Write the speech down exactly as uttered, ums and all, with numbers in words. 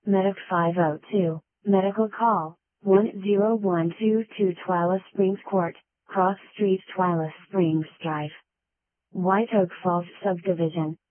Medic five oh two, Medical Call, one zero one two two Twyla Springs Court, Cross Street Twyla Springs Drive. White Oak Falls Subdivision,